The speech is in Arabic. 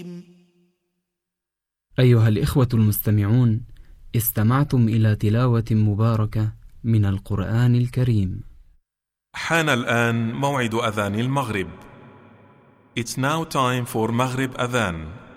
أيها الإخوة المستمعون، استمعتم إلى تلاوة مباركة من القرآن الكريم. حان الآن موعد أذان المغرب. It's now time for Maghrib Adhan.